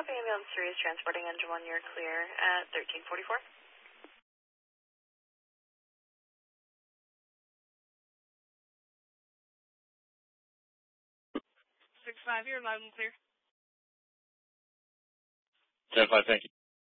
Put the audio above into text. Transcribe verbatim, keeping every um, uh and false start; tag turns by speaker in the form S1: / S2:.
S1: Ambulance three is transporting engine one, you're clear at thirteen forty-four.
S2: six five, you're loud and clear.
S3: ten five, thank you.